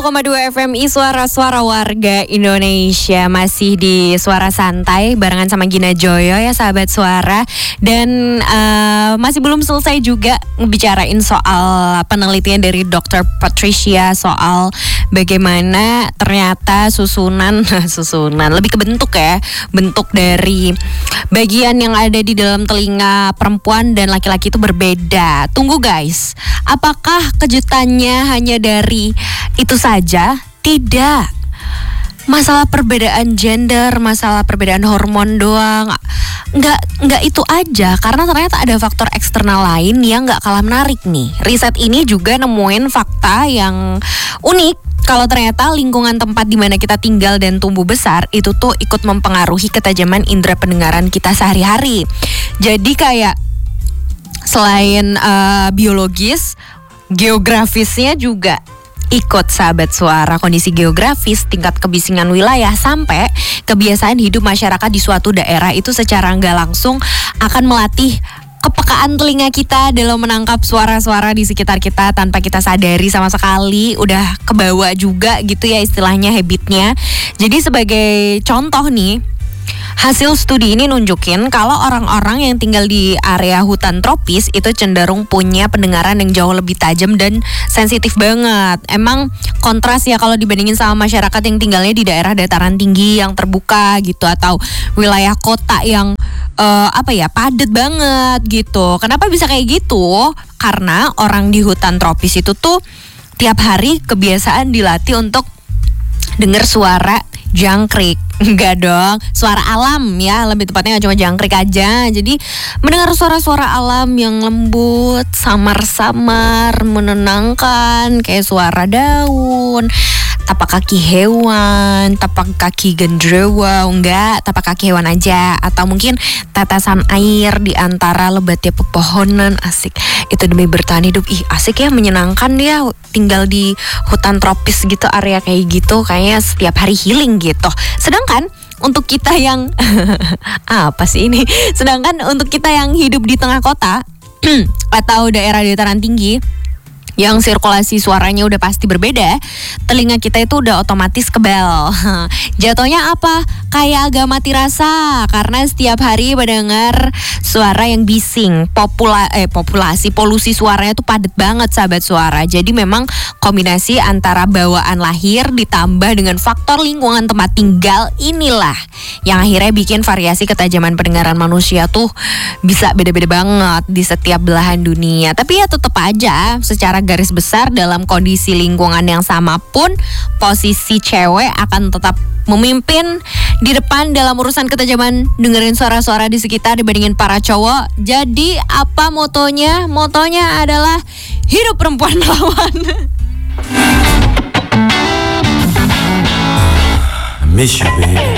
102,2 FMI Suara-suara warga Indonesia. Masih di Suara Santai barengan sama Gina Joyo ya sahabat suara. Dan masih belum selesai juga ngebicarain soal penelitian dari Dr. Patricia soal bagaimana ternyata susunan lebih ke bentuk ya, bentuk dari bagian yang ada di dalam telinga perempuan dan laki-laki itu berbeda. Tunggu guys, apakah kejutannya hanya dari itu saja? Tidak. Masalah perbedaan gender, masalah perbedaan hormon doang, nggak itu aja, karena ternyata ada faktor eksternal lain yang nggak kalah menarik nih. Riset ini juga nemuin fakta yang unik. Kalau ternyata lingkungan tempat di mana kita tinggal dan tumbuh besar itu tuh ikut mempengaruhi ketajaman indera pendengaran kita sehari-hari. Jadi kayak selain biologis, geografisnya juga ikut sahabat suara. Kondisi geografis, tingkat kebisingan wilayah, sampai kebiasaan hidup masyarakat di suatu daerah itu secara nggak langsung akan melatih kepekaan telinga kita dalam menangkap suara-suara di sekitar kita tanpa kita sadari sama sekali. Udah kebawa juga gitu ya istilahnya, habitnya. Jadi sebagai contoh nih, hasil studi ini nunjukin kalau orang-orang yang tinggal di area hutan tropis itu cenderung punya pendengaran yang jauh lebih tajam dan sensitif banget. Emang kontras ya kalau dibandingin sama masyarakat yang tinggalnya di daerah dataran tinggi yang terbuka gitu, atau wilayah kota yang padat banget gitu. Kenapa bisa kayak gitu? Karena orang di hutan tropis itu tuh tiap hari kebiasaan dilatih untuk dengar suara jangkrik. Enggak dong, suara alam ya, lebih tepatnya gak cuma jangkrik aja. Jadi mendengar suara-suara alam yang lembut, samar-samar, menenangkan, kayak suara daun, tapak kaki hewan, tapak kaki genderuwo, enggak, tapak kaki hewan aja, atau mungkin tetesan air di antara lebatnya pepohonan. Asik, itu demi bertahan hidup. Ih asik ya, menyenangkan dia tinggal di hutan tropis gitu, area kayak gitu, kayaknya setiap hari healing gitu. Sedangkan untuk kita yang apa sih ini? Sedangkan untuk kita yang hidup di tengah kota atau daerah dataran tinggi yang sirkulasi suaranya udah pasti berbeda, telinga kita itu udah otomatis kebal. Jatuhnya apa? Kayak agak mati rasa karena setiap hari mendengar suara yang bising. Populasi polusi suaranya tuh padat banget sahabat suara. Jadi memang kombinasi antara bawaan lahir ditambah dengan faktor lingkungan tempat tinggal inilah yang akhirnya bikin variasi ketajaman pendengaran manusia tuh bisa beda-beda banget di setiap belahan dunia. Tapi ya tetap aja secara garis besar dalam kondisi lingkungan yang sama pun posisi cewek akan tetap memimpin di depan dalam urusan ketajaman dengerin suara-suara di sekitar dibandingin para cowok. Jadi apa motonya? Motonya adalah hidup perempuan melawan. I miss you, baby.